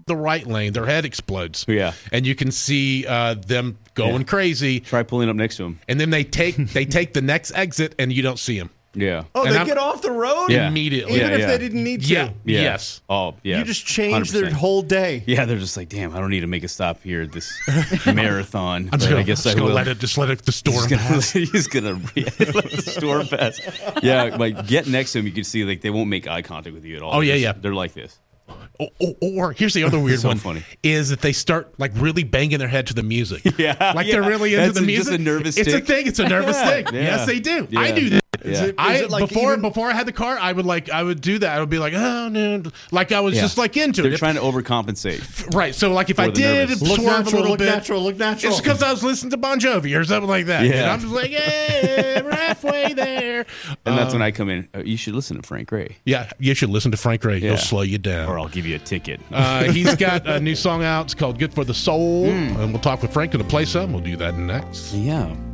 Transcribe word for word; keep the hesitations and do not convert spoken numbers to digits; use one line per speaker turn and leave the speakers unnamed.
the right lane, their head explodes.
Yeah.
And you can see uh, them going
Yeah.
crazy.
Try pulling up next to him.
And then they take they take the next exit, and you don't see them.
Yeah.
Oh,
And
they
I'm-
get off the road
Yeah.
Immediately.
even
Yeah,
if
yeah.
they didn't need to.
Yeah.
Yeah.
Yes.
Oh, yeah.
You just changed their
one hundred percent.
whole day.
Yeah, they're just like, damn, I don't need to make a stop here at this marathon.
I'm
but
just gonna,
I guess
just
I
gonna
will.
let it just let it the storm
He's gonna,
pass.
he's gonna yeah, let the storm pass. Yeah, like get next to him, you can see like they won't make eye contact with you at all.
Oh, yeah,
They're
yeah.
just- They're like this.
Or, or, or here's the other weird
So
one:
funny.
is that they start like really banging their head to the music.
Yeah,
like
yeah.
they're really into
That's
the
a-
music.
just a nervous
It's
tick.
a thing. It's a nervous
Yeah,
thing.
yeah.
Yes, they do.
Yeah.
I do that.
Is
Yeah.
it, is
I
it like
before
even,
before I had the car, I would like I would do that. I would be like, oh no, like I was
Yeah.
just like into
They're
it.
trying to overcompensate.
Right. So like if I
For the
did
nervous.
look
swerve a
natural,
little
look
bit,
natural, look natural.
it's because I was listening to Bon Jovi or something like that.
Yeah.
And I'm just like, hey, we're halfway there.
And that's when I come in. Uh, you should listen to Frank Ray,
Yeah, you should listen to Frank Ray.
Yeah.
He'll slow you down.
or I'll give you a ticket.
Uh, he's got a new song out. It's called "Good for the Soul," and we'll talk with Frank to play some. We'll do that next.
yeah.